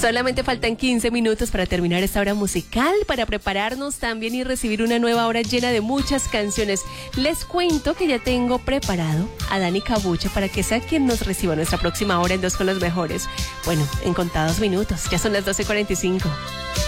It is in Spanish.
Solamente faltan 15 minutos para terminar esta hora musical, para prepararnos también y recibir una nueva hora llena de muchas canciones. Les cuento que ya tengo preparado a Dani Cabucha para que sea quien nos reciba nuestra próxima hora en Dos con los Mejores. Bueno, en contados minutos, ya son las 12:45.